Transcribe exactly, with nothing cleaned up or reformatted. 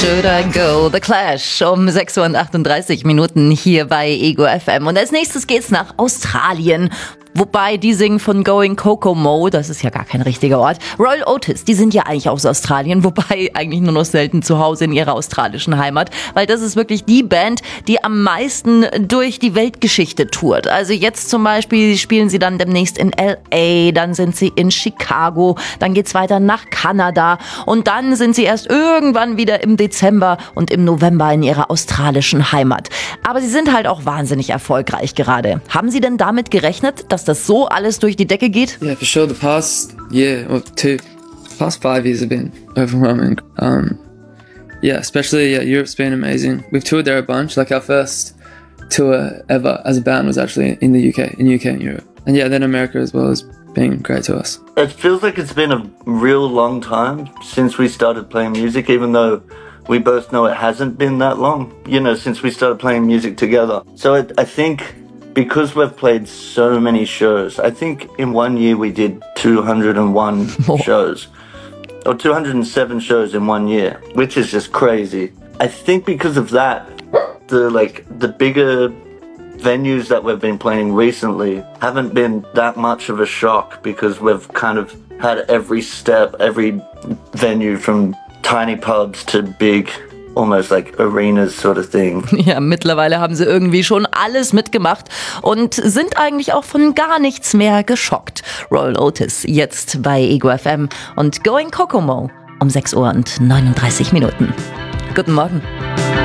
Should I Go? The Clash um sechs Uhr und achtunddreißig Minuten hier bei Ego F M. Und als nächstes geht's nach Australien. Wobei, die singen von Going Kokomo, das ist ja gar kein richtiger Ort. Royal Otis, die sind ja eigentlich aus Australien, wobei eigentlich nur noch selten zu Hause in ihrer australischen Heimat, weil das ist wirklich die Band, die am meisten durch die Weltgeschichte tourt. Also jetzt zum Beispiel spielen sie dann demnächst in L A, dann sind sie in Chicago, dann geht's weiter nach Kanada und dann sind sie erst irgendwann wieder im Dezember und im November in ihrer australischen Heimat. Aber sie sind halt auch wahnsinnig erfolgreich gerade. Haben Sie denn damit gerechnet, dass das so alles durch die Decke geht? Yeah, for sure. The past year or two, past five years have been overwhelming. Um, yeah, especially yeah, Europe's been amazing. We've toured there a bunch. Like our first tour ever as a band was actually in the U K, in U K and Europe. And yeah, then America as well has been great to us. It feels like it's been a real long time since we started playing music, even though we both know it hasn't been that long, you know, since we started playing music together. So it, I think because we've played so many shows, I think in one year we did two hundred one oh. shows, or two hundred seven shows in one year, which is just crazy. I think because of that, the like the bigger venues that we've been playing recently haven't been that much of a shock because we've kind of had every step, every venue from tiny pubs to big, almost like arenas sort of thing. Ja, mittlerweile haben sie irgendwie schon alles mitgemacht und sind eigentlich auch von gar nichts mehr geschockt. Royal Otis jetzt bei Ego F M und Going Kokomo um sechs Uhr und neununddreißig Minuten. Guten Morgen.